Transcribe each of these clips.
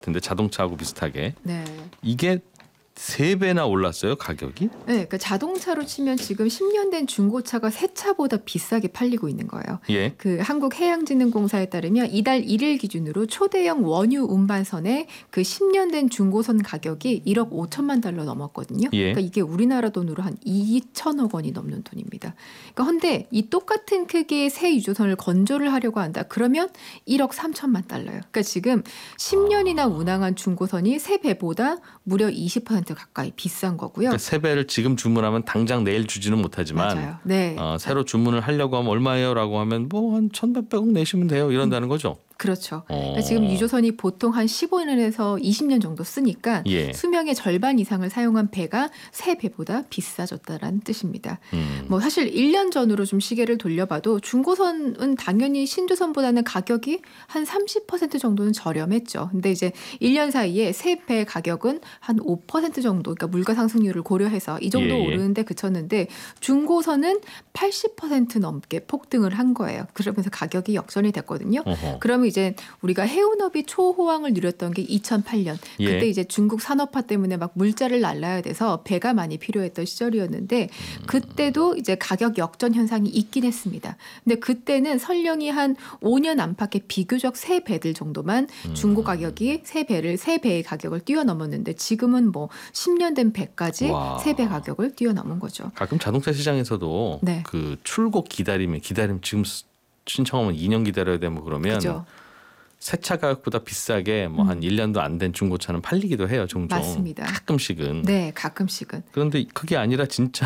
텐데 자동차하고 비슷하게. 네. 이게 3배나 올랐어요, 가격이? 네, 그러니까 자동차로 치면 지금 10년 된 중고차가 새 차보다 비싸게 팔리고 있는 거예요. 예. 그 한국해양진흥공사에 따르면 이달 1일 기준으로 초대형 원유 운반선의 그 10년 된 중고선 가격이 1억 5천만 달러 넘었거든요. 예. 그러니까 이게 우리나라 돈으로 한 2천억 원이 넘는 돈입니다. 그러니까 헌데 이 똑같은 크기의 새 유조선을 건조를 하려고 한다. 그러면 1억 3천만 달러예요. 그러니까 지금 10년이나 운항한 중고선이 새 배보다 무려 20% 가까이 비싼 거고요. 그러니까 3배를 지금 주문하면 당장 내일 주지는 못하지만 맞아요. 네. 새로 주문을 하려고 하면 얼마예요라고 하면 뭐 한 1,100억 내시면 돼요. 이런다는 거죠. 그렇죠. 그러니까 지금 유조선이 보통 한 15년에서 20년 정도 쓰니까 예. 수명의 절반 이상을 사용한 배가 새 배보다 비싸졌다라는 뜻입니다. 뭐 사실 1년 전으로 좀 시계를 돌려봐도 중고선은 당연히 신조선보다는 가격이 한 30% 정도는 저렴했죠. 근데 이제 1년 사이에 새 배 가격은 한 5% 정도, 그러니까 물가 상승률을 고려해서 이 정도 예. 오르는데 그쳤는데 중고선은 80% 넘게 폭등을 한 거예요. 그러면서 가격이 역전이 됐거든요. 어허. 그러면 이제 우리가 해운업이 초호황을 누렸던 게 2008년. 예. 그때 이제 중국 산업화 때문에 막 물자를 날라야 돼서 배가 많이 필요했던 시절이었는데 그때도 이제 가격 역전 현상이 있긴 했습니다. 근데 그때는 설령이 한 5년 안팎의 비교적 새 배들 정도만 중고 가격이 새 배의 가격을 뛰어넘었는데 지금은 뭐 10년 된 배까지 와. 새 배 가격을 뛰어넘은 거죠. 가끔 자동차 시장에서도 네. 그 출고 기다리면 지금 신청하면 2년 기다려야 되고 그러면 그죠? 새 차 가격보다 비싸게 뭐 한 1년도 안 된 중고차는 팔리기도 해요. 종종. 맞습니다. 가끔씩은. 네, 가끔씩은. 그런데 그게 아니라 진짜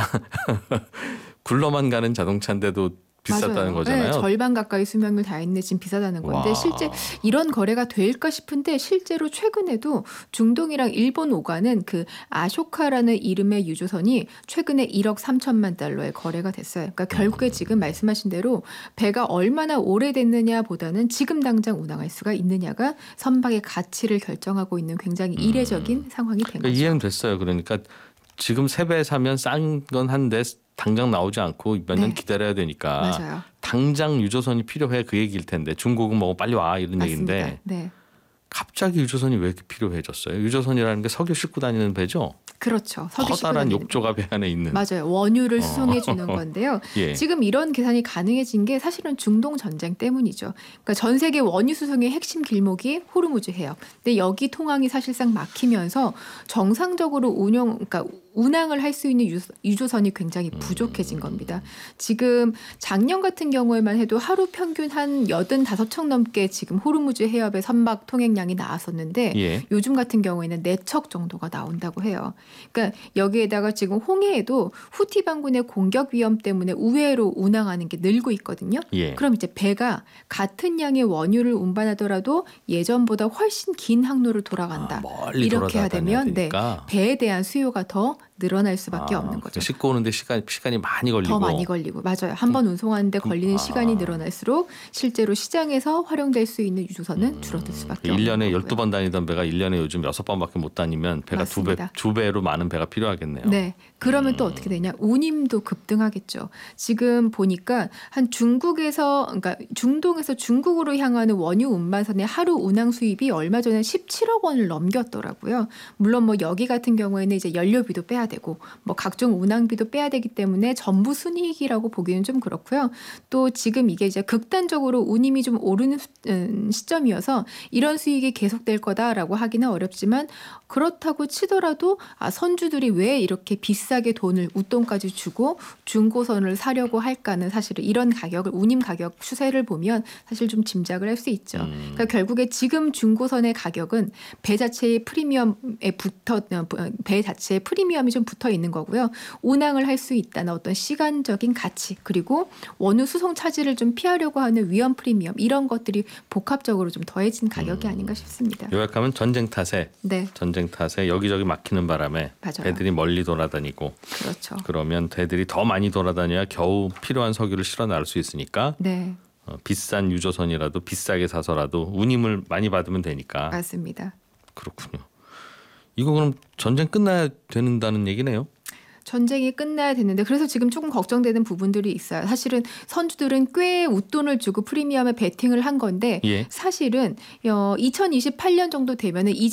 굴러만 가는 자동차인데도 비쌌다는 맞아요. 거잖아요. 네, 절반 가까이 수명을 다했는데 지금 비싸다는 건데 와. 실제 이런 거래가 될까 싶은데 실제로 최근에도 중동이랑 일본 오가는 그 아쇼카라는 이름의 유조선이 최근에 1억 3천만 달러에 거래가 됐어요. 그러니까 결국에 지금 말씀하신 대로 배가 얼마나 오래됐느냐보다는 지금 당장 운항할 수가 있느냐가 선박의 가치를 결정하고 있는 굉장히 이례적인 상황이 된 그러니까 거죠. 이해는 됐어요. 그러니까 지금 새 배 사면 싼 건 한데 당장 나오지 않고 몇 년 네. 기다려야 되니까 맞아요. 당장 유조선이 필요해 그 얘기일 텐데 중국은 뭐 빨리 와 이런 맞습니다. 얘기인데 네. 갑자기 유조선이 왜 이렇게 필요해졌어요? 유조선이라는 게 석유 싣고 다니는 배죠? 그렇죠. 석유 싣고 커다란 다니는 욕조가 배 안에 있는. 맞아요. 원유를 수송해 주는 건데요. 예. 지금 이런 계산이 가능해진 게 사실은 중동 전쟁 때문이죠. 그러니까 전 세계 원유 수송의 핵심 길목이 호르무즈 해협. 근데 여기 통항이 사실상 막히면서 정상적으로 그러니까 운항을 할 수 있는 유조선이 굉장히 부족해진 겁니다. 지금 작년 같은 경우에만 해도 하루 평균 한 85척 넘게 지금 호르무즈 해협의 선박 통행량이 나왔었는데 예. 요즘 같은 경우에는 4척 정도가 나온다고 해요. 그러니까 여기에다가 지금 홍해에도 후티 반군의 공격 위험 때문에 우회로 운항하는 게 늘고 있거든요. 예. 그럼 이제 배가 같은 양의 원유를 운반하더라도 예전보다 훨씬 긴 항로를 돌아간다. 멀리 이렇게 해야 돌아다녀야 되면 되니까. 배에 대한 수요가 더 늘어날 수밖에 없는 거죠. 싣고 오는데 시간이 많이 걸리고. 더 많이 걸리고 맞아요. 한 번 운송하는데 걸리는 시간이 늘어날수록 실제로 시장에서 활용될 수 있는 유조선은 줄어들 수밖에 없는 1년에 거고요. 12번 다니던 배가 1년에 요즘 6번밖에 못 다니면 배가 맞습니다. 두 배로 많은 배가 필요하겠네요. 네. 그러면 또 어떻게 되냐? 운임도 급등하겠죠. 지금 보니까 한 그러니까 중동에서 중국으로 향하는 원유 운반선의 하루 운항 수입이 얼마 전에 17억 원을 넘겼더라고요. 물론 뭐 여기 같은 경우에는 이제 연료비도 빼야 되고 뭐 각종 운항비도 빼야 되기 때문에 전부 순이익이라고 보기는 좀 그렇고요. 또 지금 이게 이제 극단적으로 운임이 좀 오르는 시점이어서 이런 수익이 계속될 거다라고 하기는 어렵지만 그렇다고 치더라도 선주들이 왜 이렇게 비싸게 돈을 웃돈까지 주고 중고선을 사려고 할까는 사실은 이런 가격을 운임 가격 추세를 보면 사실 좀 짐작을 할 수 있죠. 그러니까 결국에 지금 중고선의 가격은 배 자체의 프리미엄이 좀 붙어 있는 거고요. 운항을 할 수 있다는 어떤 시간적인 가치 그리고 원유 수송 차질을 좀 피하려고 하는 위험 프리미엄 이런 것들이 복합적으로 좀 더해진 가격이 아닌가 싶습니다. 요약하면 전쟁 탓에 여기저기 막히는 바람에 맞아요. 배들이 멀리 돌아다니고 그렇죠. 그러면 배들이 더 많이 돌아다녀야 겨우 필요한 석유를 실어 나를 수 있으니까 네, 비싼 유조선이라도 비싸게 사서라도 운임을 많이 받으면 되니까. 맞습니다. 그렇군요. 이거 그럼 전쟁 끝나야 된다는 얘기네요. 전쟁이 끝나야 되는데 그래서 지금 조금 걱정되는 부분들이 있어요. 사실은 선주들은 꽤 웃돈을 주고 프리미엄에 베팅을 한 건데 예. 사실은 2028년 정도 되면은 이